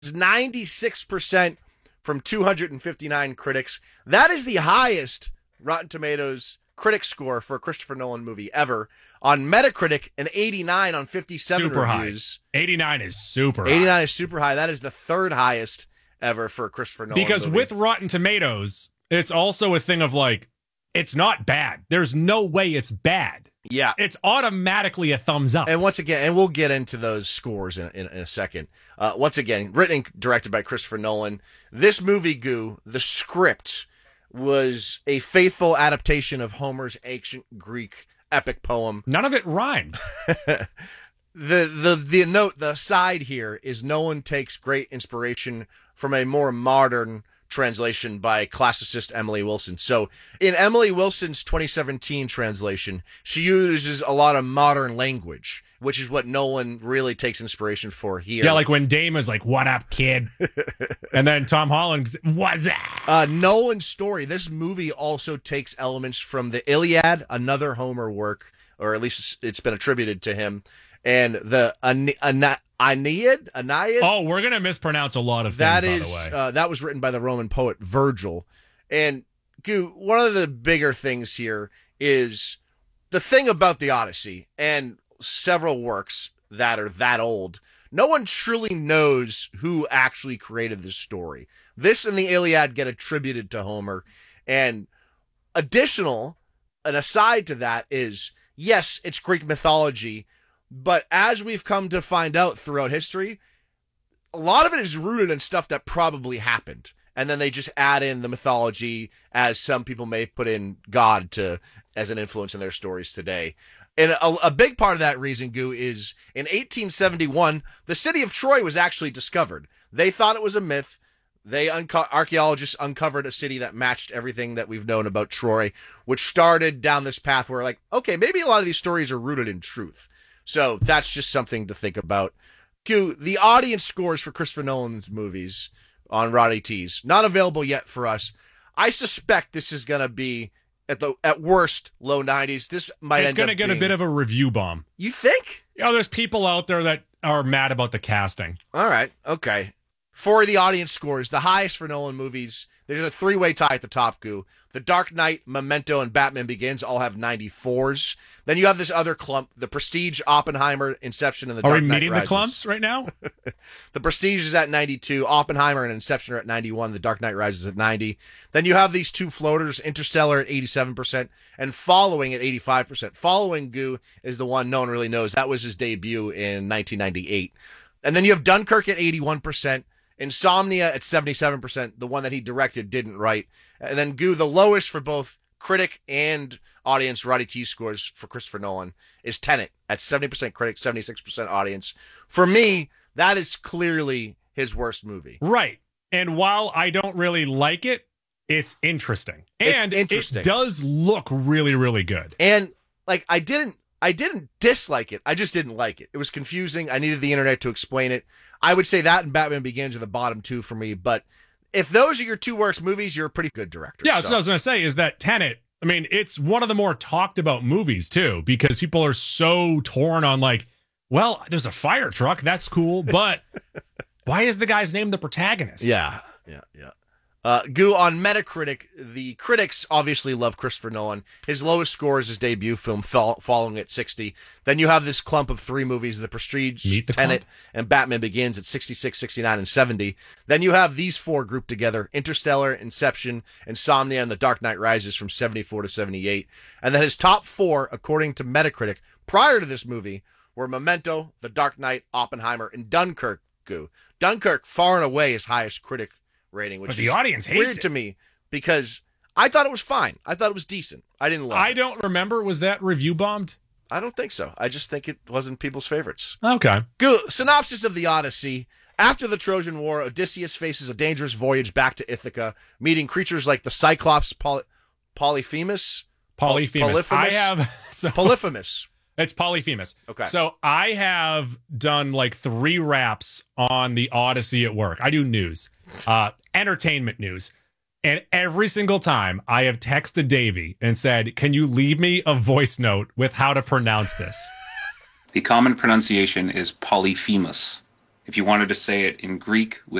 96% from 259 critics. That is the highest Rotten Tomatoes critic score for a Christopher Nolan movie ever. On Metacritic, an 89 on 57 super reviews. High. 89 is super 89 high. is super high. That is the third highest ever for a Christopher Nolan because movie. with Rotten Tomatoes, it's also a thing of like, it's not bad. There's no way it's bad. Yeah. It's automatically a thumbs up. And once again, and we'll get into those scores in a second. Once again, written and directed by Christopher Nolan. This movie, Goo, the script was a faithful adaptation of Homer's ancient Greek epic poem. None of it rhymed. The note, the side here is Nolan takes great inspiration from a more modern translation by classicist Emily Wilson. So in Emily Wilson's 2017 translation, she uses a lot of modern language, which is what Nolan really takes inspiration for here. Yeah, like when Dame is like, "What up, kid?" And then Tom Holland, "What's that?" Nolan's story, this movie also takes elements from the Iliad, another Homer work, or at least it's been attributed to him, and the Aeneid. Oh, we're gonna mispronounce a lot of things. That by is, the way. that was written by the Roman poet Virgil. And Goo, one of the bigger things here is the thing about the Odyssey and several works that are that old. No one truly knows who actually created this story. This and the Iliad get attributed to Homer. And an aside to that is, yes, it's Greek mythology, but as we've come to find out throughout history, a lot of it is rooted in stuff that probably happened. And then they just add in the mythology, as some people may put in God as an influence in their stories today. And a big part of that reason, Goo, is in 1871, the city of Troy was actually discovered. They thought it was a myth. Archaeologists uncovered a city that matched everything that we've known about Troy, which started down this path where, like, okay, maybe a lot of these stories are rooted in truth. So that's just something to think about. Goo, the audience scores for Christopher Nolan's movies on Roddy T's, not available yet for us. I suspect this is going to be, at worst, low 90s. This might It's going to get a bit of a review bomb. You think? There's people out there that are mad about the casting. All right, okay. For the audience scores, the highest for Nolan movies, there's a three-way tie at the top, Goo. The Dark Knight, Memento, and Batman Begins all have 94s. Then you have this other clump, The Prestige, Oppenheimer, Inception, and The Dark Knight Rises. Are we meeting the clumps right now? The Prestige is at 92, Oppenheimer and Inception are at 91, The Dark Knight Rises at 90. Then you have these two floaters, Interstellar at 87%, and Following at 85%. Following, Goo, is the one no one really knows. That was his debut in 1998. And then you have Dunkirk at 81%, Insomnia at 77%, the one that he directed, didn't write. And then, Goo, the lowest for both critic and audience Roddy T scores for Christopher Nolan is Tenet at 70% critic, 76% audience. For me, that is clearly his worst movie. Right. And while I don't really like it, it's interesting. And it does look really, really good. And, like, I didn't dislike it. I just didn't like it. It was confusing. I needed the internet to explain it. I would say that and Batman Begins are the bottom two for me. But if those are your two worst movies, you're a pretty good director. Yeah, that's what I was going to say is that Tenet, I mean, it's one of the more talked about movies, too, because people are so torn on, like, well, there's a fire truck. That's cool. But why is the guy's name the protagonist? Yeah. Goo, on Metacritic, the critics obviously love Christopher Nolan. His lowest score is his debut film, Following at 60. Then you have this clump of three movies, The Prestige, Tenet, and Batman Begins at 66, 69, and 70. Then you have these four grouped together, Interstellar, Inception, Insomnia, and The Dark Knight Rises from 74 to 78. And then his top four, according to Metacritic, prior to this movie, were Memento, The Dark Knight, Oppenheimer, and Dunkirk, Goo. Dunkirk, far and away, his highest critic rating, which but the audience hates weird to me because I thought it was fine. I thought it was decent. I didn't love it. I don't remember. Was that review bombed? I don't think so. I just think it wasn't people's favorites. Okay. Good. Synopsis of the Odyssey. After the Trojan War, Odysseus faces a dangerous voyage back to Ithaca, meeting creatures like the Cyclops Polyphemus. Polyphemus. It's Polyphemus. Okay. So I have done like 3 wraps on the Odyssey at work. I do news, entertainment news. And every single time I have texted Davey and said, can you leave me a voice note with how to pronounce this? The common pronunciation is Polyphemus. If you wanted to say it in Greek with